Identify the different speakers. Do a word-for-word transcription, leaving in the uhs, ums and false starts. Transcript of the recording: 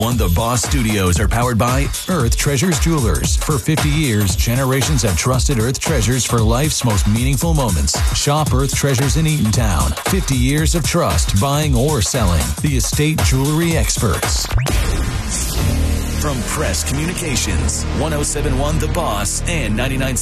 Speaker 1: One The Boss Studios are powered by Earth Treasures Jewelers. For fifty years, generations have trusted Earth Treasures for life's most meaningful moments. Shop Earth Treasures in Eatontown. fifty years of trust, buying or selling. The estate jewelry experts. From Press Communications, one oh seven point one The Boss and ninety-nine